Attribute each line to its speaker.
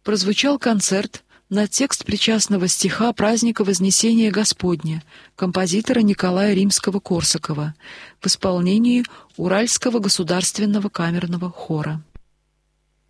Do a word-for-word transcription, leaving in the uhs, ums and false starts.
Speaker 1: прозвучал концерт на текст причастного стиха праздника Вознесения Господня композитора Николая Римского-Корсакова в исполнении Уральского государственного камерного хора.